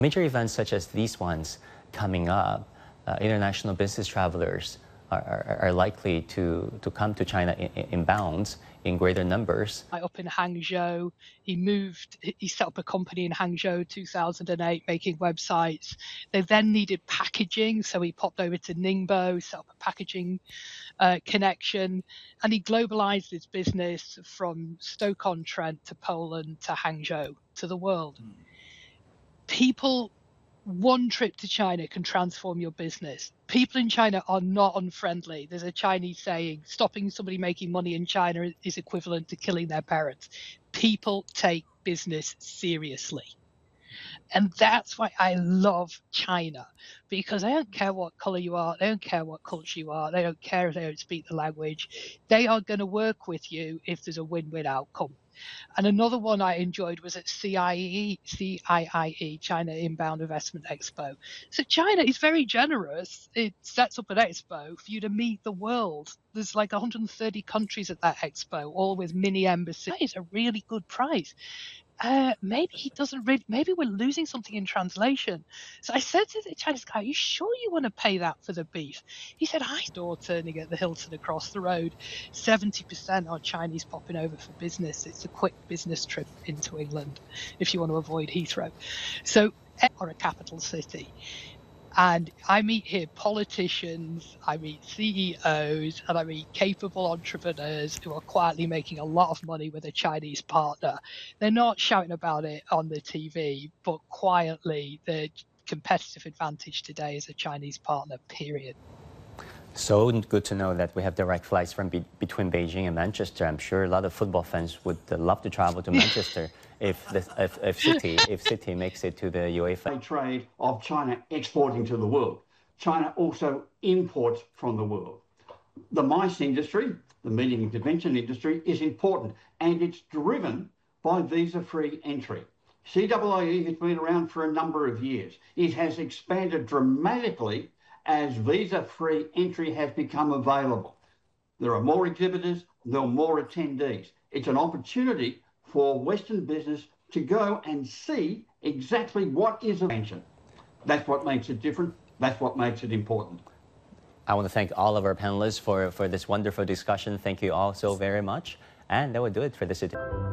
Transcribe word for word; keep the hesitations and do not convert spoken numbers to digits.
Major events such as these ones coming up, uh, international business travelers are, are, are likely to, to come to China in, in bounds in greater numbers. Up in Hangzhou, he moved, he set up a company in Hangzhou two thousand eight making websites. They then needed packaging, so he popped over to Ningbo, set up a packaging uh, connection, and he globalized his business from Stoke-on-Trent to Poland to Hangzhou to the world. Mm. People, one trip to China can transform your business. People in China are not unfriendly. There's a Chinese saying, stopping somebody making money in China is equivalent to killing their parents. People take business seriously. And that's why I love China, because they don't care what color you are. They don't care what culture you are. They don't care if they don't speak the language. They are going to work with you if there's a win-win outcome. And another one I enjoyed was at C I E, C I I E, China Inbound Investment Expo. So China is very generous. It sets up an expo for you to meet the world. There's like one hundred thirty countries at that expo, all with mini embassies. That is a really good price. Uh, maybe he doesn't really, maybe we're losing something in translation. So I said to the Chinese guy, are you sure you want to pay that for the beef? He said, hi, door turning at the Hilton across the road. seventy percent are Chinese popping over for business. It's a quick business trip into England if you want to avoid Heathrow. So, or a capital city. And I meet here politicians, I meet C E Os, and I meet capable entrepreneurs who are quietly making a lot of money with a Chinese partner. They're not shouting about it on the T V, but quietly their competitive advantage today is a Chinese partner, period. So good to know that we have direct flights from be between Beijing and Manchester. I'm sure a lot of football fans would uh, love to travel to Manchester if, the, if, if City if City makes it to the UEFA. Trade of China exporting to the world. China also imports from the world. The MICE industry, the meeting and convention industry, is important, and it's driven by visa-free entry. C I I E has been around for a number of years. It has expanded dramatically as visa-free entry has become available. There are more exhibitors, there are more attendees. It's an opportunity for Western business to go and see exactly what is expansion. That's what makes it different. That's what makes it important. I want to thank all of our panelists for, for this wonderful discussion. Thank you all so very much. And that will do it for this edition.